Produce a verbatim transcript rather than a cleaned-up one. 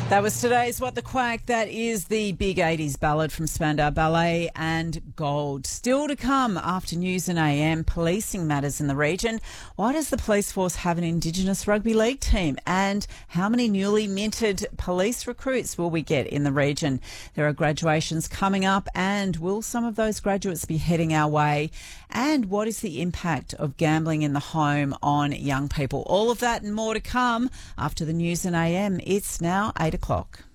That was today's What the Quack. That is the big eighties ballad from Spandau Ballet and Gold. Still to come after News and A M, policing matters in the region. Why does the police force have an Indigenous rugby league team? And how many newly minted police recruits will we get in the region? There are graduations coming up, and will some of those graduates be heading our way? And what is the impact of gambling in the home on young people? All of that and more to come after the News and A M. It's now eight o'clock.